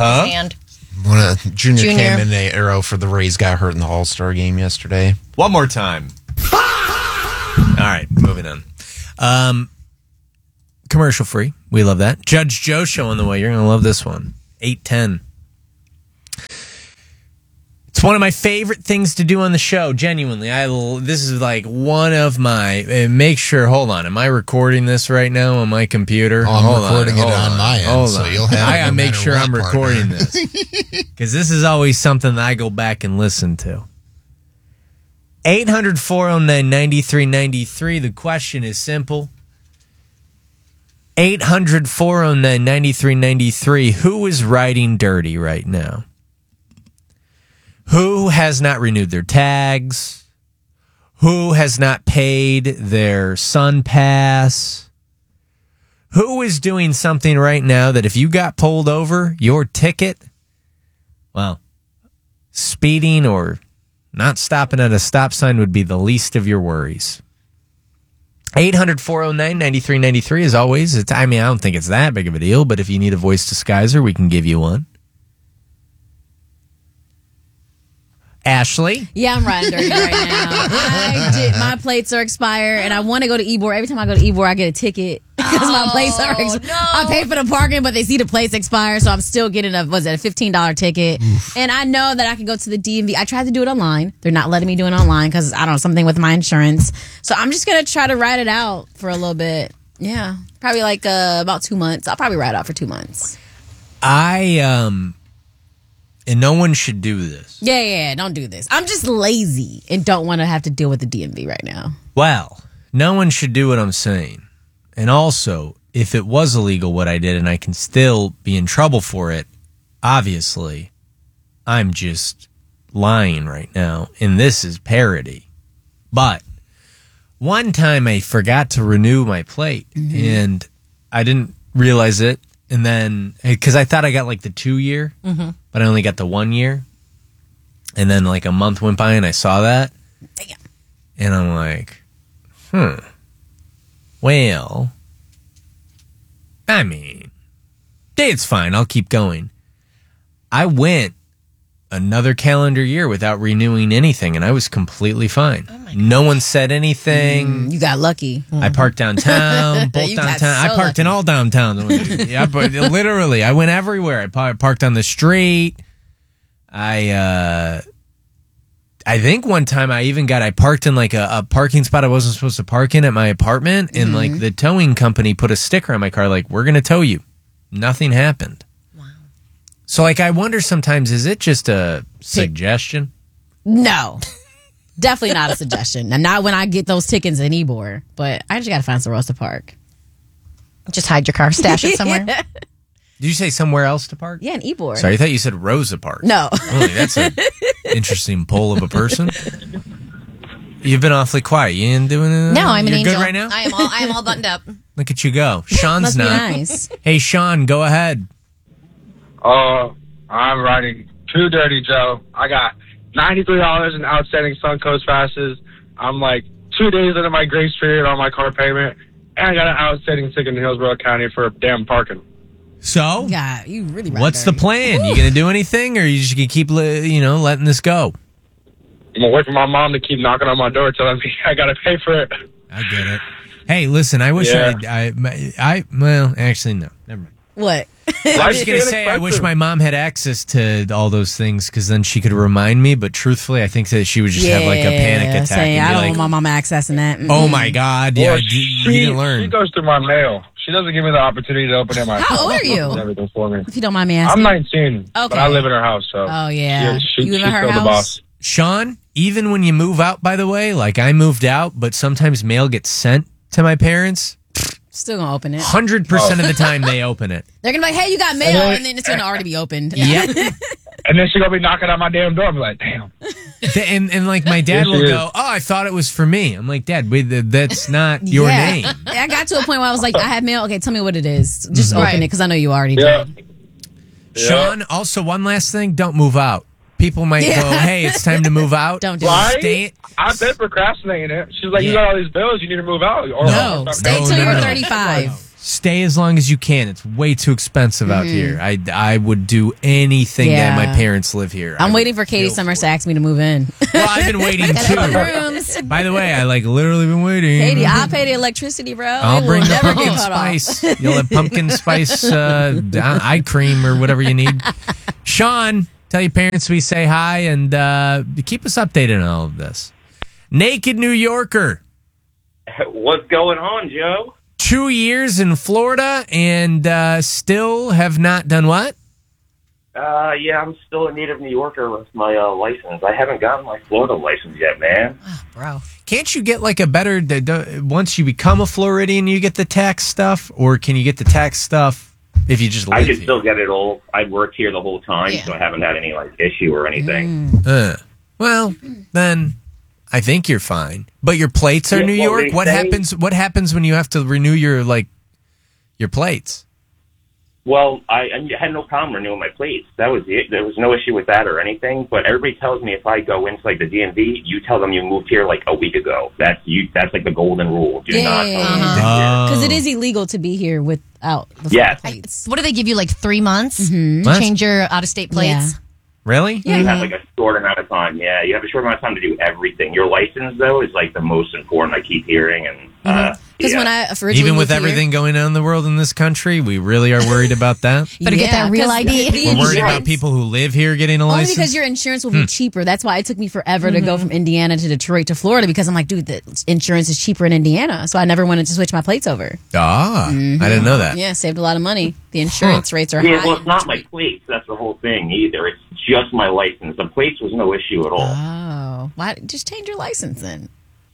His hand. Junior came in a arrow for the Rays, got hurt in the All-Star game yesterday. One more time. All right, moving on. Commercial free. We love that. Judge Joe show on the way. You're going to love this one. 8:10. It's one of my favorite things to do on the show. Genuinely, this is like one of my. Make sure. Hold on. Am I recording this right now on my computer? I'm recording it on my end, so you'll have. I gotta make sure I'm recording this because this is always something that I go back and listen to. 800-409-9393. The question is simple. 800-409-9393. Who is riding dirty right now? Who has not renewed their tags? Who has not paid their Sun Pass? Who is doing something right now that if you got pulled over, your ticket, well, speeding or not stopping at a stop sign would be the least of your worries. 800-409-9393 as always. I don't think it's that big of a deal, but if you need a voice disguiser, we can give you one. Ashley? Yeah, I'm riding dirty right now. My plates are expired, and I want to go to Ybor. Every time I go to Ybor, I get a ticket because my plates are expired. No. I pay for the parking, but they see the plates expire, so I'm still getting a $15 ticket. Oof. And I know that I can go to the DMV. I tried to do it online. They're not letting me do it online because, I don't know, something with my insurance. So I'm just going to try to ride it out for a little bit. Yeah, probably like about 2 months. I'll probably ride out for 2 months. And no one should do this. Yeah, don't do this. I'm just lazy and don't want to have to deal with the DMV right now. Well, no one should do what I'm saying. And also, if it was illegal what I did and I can still be in trouble for it, obviously, I'm just lying right now. And this is parody. But one time I forgot to renew my plate and I didn't realize it. And then, because I thought I got like the 2 year, but I only got the 1 year. And then like a month went by and I saw that. Damn. And I'm like, well, I mean, it's fine. I'll keep going. I went another calendar year without renewing anything, and I was completely fine. Oh no one said anything. You got lucky. I parked downtown, both downtown. I parked in all downtowns. Yeah, but literally, I went everywhere. I parked on the street. I think one time I parked in like a parking spot I wasn't supposed to park in at my apartment, and like the towing company put a sticker on my car like, we're going to tow you. Nothing happened. So, like, I wonder sometimes, is it just a suggestion? No. Definitely not a suggestion. And not when I get those tickets in Ybor. But I just got to find somewhere else to park. Just hide your car, stash it somewhere. Did you say somewhere else to park? Yeah, in Ybor. Sorry, I thought you said Rosa Park. No. Oh, that's an interesting poll of a person. You've been awfully quiet. You ain't doing it? No, I'm an angel. You're good right now? I am all buttoned up. Look at you go. Sean's Must not. Be nice. Hey, Sean, go ahead. I'm riding too dirty, Joe. I got $93 in outstanding Suncoast passes. I'm like 2 days into my grace period on my car payment, and I got an outstanding ticket in Hillsborough County for damn parking. So, yeah, you really. What's the plan? You gonna do anything, or you just gonna keep, letting this go? I'm gonna wait for my mom to keep knocking on my door telling me I gotta pay for it. I get it. Hey, listen, I wish well, actually, no, never mind. What? I was going to say, I wish my mom had access to all those things because then she could remind me. But truthfully, I think that she would just have like a panic attack. Say, and I be don't like, want my mom accessing that. Oh my God. Yeah, you didn't learn. She goes through my mail. She doesn't give me the opportunity to open it myself. How old are you? Everything for me. If you don't mind me asking. I'm 19, but I live in her house. So oh, yeah. You live in her house? The boss. Sean, even when you move out, by the way, like I moved out, but sometimes mail gets sent to my parents. Still gonna open it. 100% of the time they open it. They're gonna be like, hey, you got mail, and then it's gonna already be opened. Yep. And then she's gonna be knocking on my damn door. I'm like, damn. And like my dad will go, oh, I thought it was for me. I'm like, Dad, that's not your name. I got to a point where I was like, I have mail. Okay, tell me what it is. Just open it because I know you already did. Sean, also one last thing, don't move out. People might go, hey, it's time to move out. Don't do it. I've been procrastinating it. She's like, you got all these bills, you need to move out. Stay till you're 35. Stay as long as you can. It's way too expensive out here. I would do anything that my parents live here. I'm waiting for Katie Summers to ask me to move in. Well, I've been waiting too. By the way, I literally been waiting. Katie, I'll pay the electricity, bro. I'll bring the pumpkin spice. You'll have pumpkin spice eye cream or whatever you need. Sean, tell your parents we say hi and keep us updated on all of this. Naked New Yorker. What's going on, Joe? 2 years in Florida and still have not done what? Yeah, I'm still a native New Yorker with my license. I haven't gotten my Florida license yet, man. Oh, bro. Can't you get like a better, once you become a Floridian, you get the tax stuff? Or can you get the tax stuff if you just live I can here? still get it all. I've worked here the whole time, so I haven't had any like issue or anything. Well, then I think you're fine. But your plates are New York? What happens when you have to renew your plates? Well, I had no problem renewing my plates. That was it. There was no issue with that or anything. But everybody tells me if I go into like the DMV, you tell them you moved here like a week ago. That's like the golden rule. Do not because it is illegal to be here without the plates. What do they give you, like 3 months Mm-hmm. to change your out-of-state plates? Yeah. Really? You have like a short amount of time. Yeah, you have a short amount of time to do everything. Your license, though, is like the most important. I keep hearing, and Because when I originally even with moved everything going on in the world in this country, we really are worried about that. Better get that real ID. We're worried about people who live here getting a Only license. because your insurance will be cheaper. That's why it took me forever to go from Indiana to Detroit to Florida, because I'm like, dude, the insurance is cheaper in Indiana. So I never wanted to switch my plates over. I didn't know that. Yeah, saved a lot of money. The insurance rates are yeah, high. well, it's not my plates. That's the whole thing either. It's just my license. The plates was no issue at all. Oh, why? Just change your license then.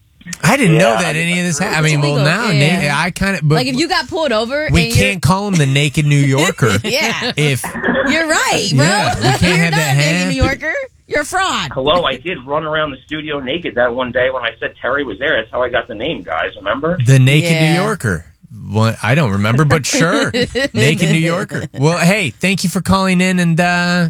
I didn't know that any of this happened. I mean, well, now I kind of like if you got pulled over, we can't call him the Naked New Yorker. Yeah, if you're right, bro. Yeah, we can't You're have not that a Naked happen. New Yorker. You're a fraud. Hello, I did run around the studio naked that one day when I said Terry was there. That's how I got the name, guys. Remember? The Naked New Yorker. Well, I don't remember, but sure. Naked New Yorker. Well, hey, thank you for calling in, and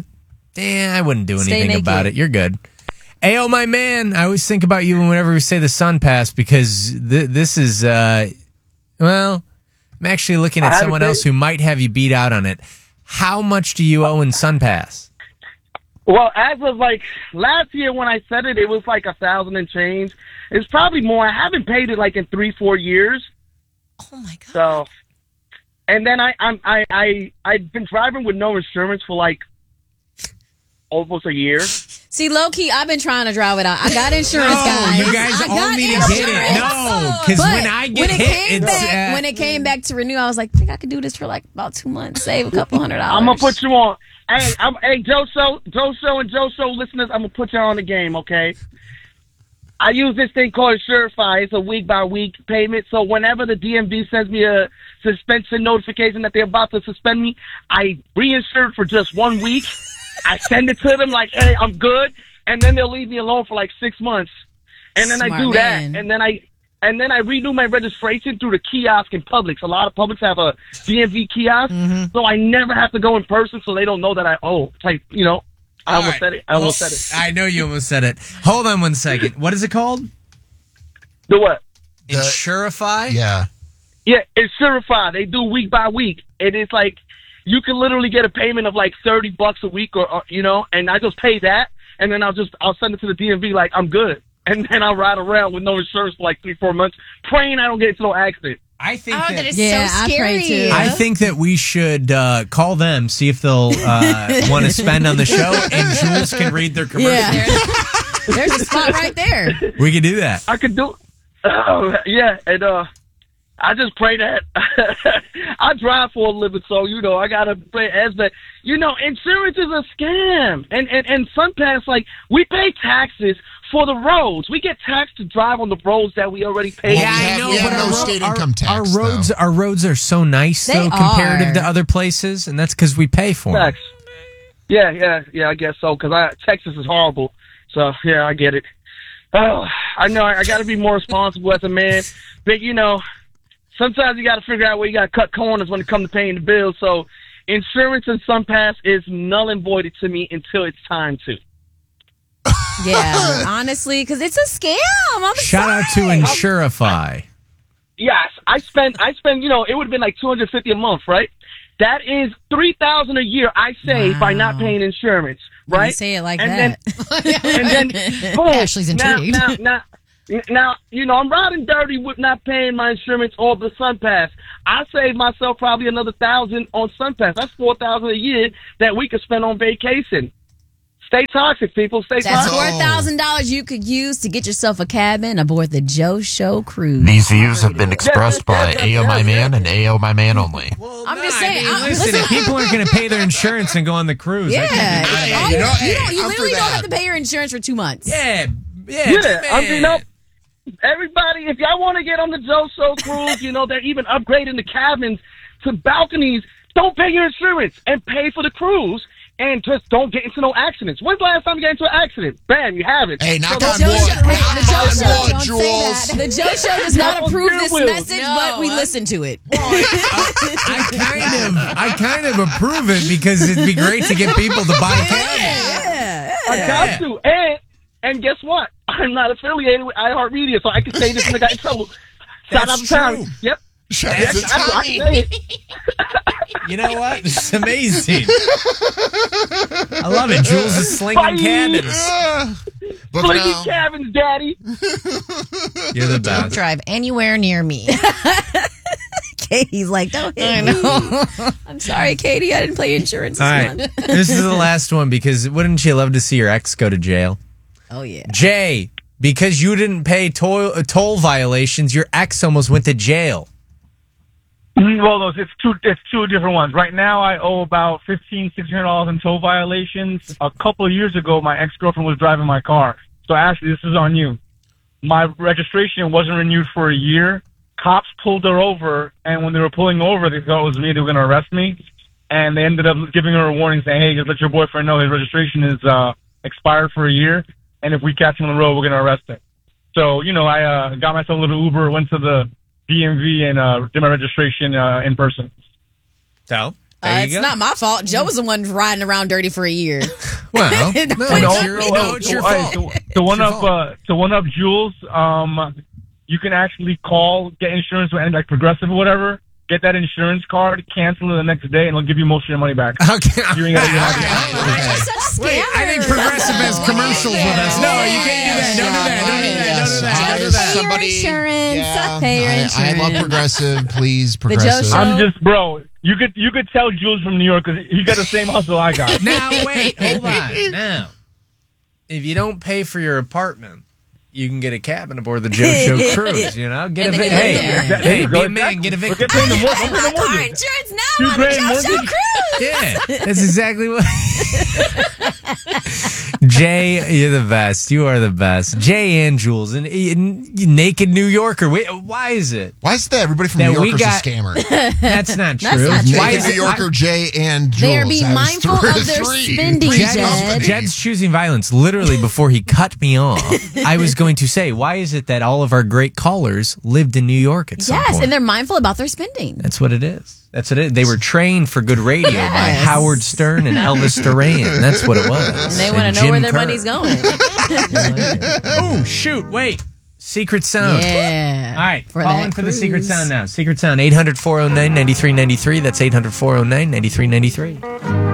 I wouldn't do anything about it. You're good. Ayo, my man, I always think about you whenever we say the Sun Pass, because this is, well, I'm actually looking at someone else who might have you beat out on it. How much do you owe in Sun Pass? Well, as of like last year when I said it, it was like 1,000 and change. It's probably more. I haven't paid it like in 3-4 years. Oh my god! So, and then I've been driving with no insurance for like almost a year. See, low key, I've been trying to drive it out. I got insurance, guys. You guys all need to get it. No, because when I get hit, when it came back to renew, I was like, I think I could do this for like about 2 months, save a couple $100. I'm gonna put you on. Hey, Joe Show and Joe Show listeners, I'm gonna put you on the game, okay? I use this thing called Surefire. It's a week-by-week payment. So whenever the DMV sends me a suspension notification that they're about to suspend me, I reinsure for just 1 week. I send it to them like, hey, I'm good. And then they'll leave me alone for like 6 months. And then I do that. And then I renew my registration through the kiosk in Publix. A lot of Publix have a DMV kiosk. So I never have to go in person so they don't know that I owe. It's like, you know. I almost said it. I know you almost said it. Hold on 1 second. What is it called? The what? Insurify? Yeah. Yeah, it's Surefire. They do week by week. And it's like, you can literally get a payment of like $30 a week or you know, and I just pay that. And then I'll send it to the DMV like, I'm good. And then I'll ride around with no insurance for like 3-4 months, praying I don't get into no accident. I think that is Yeah, so I pray scary. too. I think that we should call them, see if they'll want to spend on the show, and Jules can read their commercial. Yeah. There's a spot right there. We could do that. I could do yeah, and I just pray that I drive for a living, so you know I gotta pray as that. You know, insurance is a scam, and SunPass, like, we pay taxes for the roads. We get taxed to drive on the roads that we already pay. Yeah, I know, we have but no state income tax. Our roads are so nice, They though, comparative are. to other places, and that's because we pay for them. Tax. Yeah, I guess so, because Texas is horrible. So, yeah, I get it. Oh, I know, I got to be more responsible as a man. But, you know, sometimes you got to figure out where you got to cut corners when it comes to paying the bills. So, insurance and SunPass is null and voided to me until it's time to. Yeah, honestly, because it's a scam. I'm Shout out to sorry. Insurify. Yes, I spend. You know, it would have been like $250 a month, right? That is $3,000 a year I save by not paying insurance, right? You say it like and that. Then, boom, Ashley's intrigued. Now, you know, I'm riding dirty with not paying my insurance or the SunPass. I saved myself probably another $1,000 on SunPass. That's $4,000 a year that we could spend on vacation. Stay toxic, people. Stay That's toxic. $4,000 you could use to get yourself a cabin aboard the Joe Show cruise. These views have been expressed by AO My Man and AO My Man only. I'm just saying. Listen, if people aren't going to pay their insurance and go on the cruise. Yeah. I You literally don't have to pay your insurance for 2 months. Yeah. I mean, everybody, if y'all want to get on the Joe Show cruise, you know, they're even upgrading the cabins to balconies. Don't pay your insurance and pay for the cruise. And just don't get into no accidents. When's the last time you got into an accident? Bam, you haven't. Hey, knock The on Joe wood. Show, Knock the Joe on Show, wood, don't say that. Jules. The Joe Show does not approve this Will. message, but we listen to it. I kind of approve it because it'd be great to get people to buy cabins. I got to. And guess what? I'm not affiliated with iHeartMedia, so I can say this and I got in trouble. Shout out to Tommy. Yep. Shout out to I can Tommy. say it. You know what? It's amazing. I love it. Jules is slinging Bye. cabins. But Flinky now, cabins, daddy. You're the Don't best. drive anywhere near me. Katie's like, don't hit me. I'm sorry, Katie. I didn't pay insurance this All right. month. This is the last one because wouldn't you love to see your ex go to jail? Oh, yeah. Jay, because you didn't pay toll violations, your ex almost went to jail. Well, no, it's two different ones. Right now, I owe about $1,600 in toll violations. A couple of years ago, my ex-girlfriend was driving my car. So, Ashley, this is on you. My registration wasn't renewed for a year. Cops pulled her over, and when they were pulling over, they thought it was me. They were going to arrest me. And they ended up giving her a warning saying, hey, just let your boyfriend know his registration is expired for a year, and if we catch him on the road, we're going to arrest him. So, you know, I got myself a little Uber, went to the DMV and did my registration in person. So, there you It's go. not my fault. Joe was the one riding around dirty for a year. Well, No, it's your fault. To one up Jules, you can actually call, get insurance with like Progressive or whatever. Get that insurance card, cancel it the next day, and they'll give you most of your money back. Okay. You ain't gotta Such Wait, I think Progressive has commercials with us. No, you can't do that. Don't do that. Don't do that. Don't do that. Don't do that. Somebody, insurance. Pay your I insurance. love Progressive. Please, Joe Progressive. Show. I'm just, bro. You could tell Jules from New York because he got the same hustle I got. Now, wait. Hold on. Now, if you don't pay for your apartment, you can get a cabin aboard the Joe Show cruise, you know? Get a hey, be a man, get a We're victim. getting paying the Car mortgage. insurance now on the $2,000 Joe Show mortgage. cruise. Yeah, that's exactly what. Jay, you're the best. You are the best. Jay and Jules, and naked New Yorker. Wait, why is it? Why is that everybody from That New we York is a got- scammer? That's not That's true. not true. Why Naked is New it? Yorker, Jay, and Jules. They are being That is mindful of their three. spending, Three Jed. companies. Jed's choosing violence. Literally, before he cut me off, I was going to say, why is it that all of our great callers lived in New York at some Yes, point? and they're mindful about their spending. That's what it is. That's what it is. They were trained for good radio by Yes. Howard Stern and Elvis Duran. That's what it was. And they want to know where their money's going. Oh, shoot. Wait. Secret sound. Yeah. All right. For Call that in for the cruise. secret sound now. Secret sound 800-409-9393. That's 800-409-9393.